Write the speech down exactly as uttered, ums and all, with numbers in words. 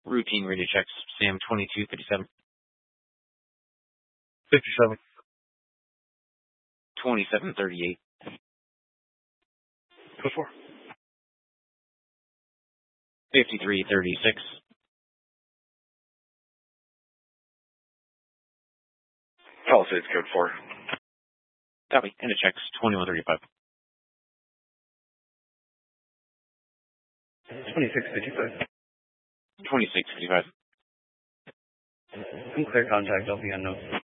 Routine radio checks. Sam twenty-two fifty-seven. fifty-seven. twenty-seven thirty-eight. Code four. fifty-three thirty-six. Palisades code four. Copy. And it checks twenty-one thirty-five. twenty-six fifty-five. twenty-six fifty-five. Unclear contact, L P unknown.